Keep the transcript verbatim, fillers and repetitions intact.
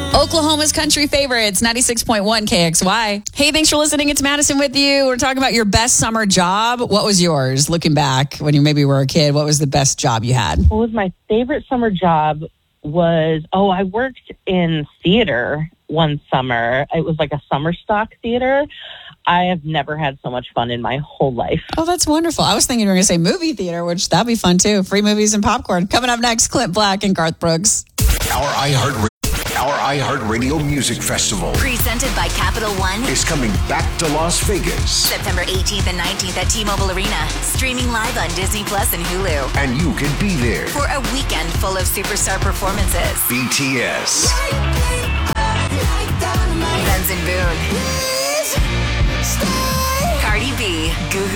Oklahoma's country favorites, ninety-six point one K X Y. Hey, thanks for listening. It's Madison with you. We're talking about your best summer job. What was yours? Looking back when you maybe were a kid, what was the best job you had? What was my favorite summer job was, oh, I worked in theater one summer. It was like a summer stock theater. I have never had so much fun in my whole life. Oh, that's wonderful. I was thinking you were going to say movie theater, which that'd be fun too. Free movies and popcorn. Coming up next, Clint Black and Garth Brooks. Our iHeart Our iHeartRadio Music Festival, presented by Capital One, is coming back to Las Vegas. September eighteenth and nineteenth at T-Mobile Arena. Streaming live on Disney Plus and Hulu. And you can be there for a weekend full of superstar performances. B T S. Benson Boone. Cardi B. Goo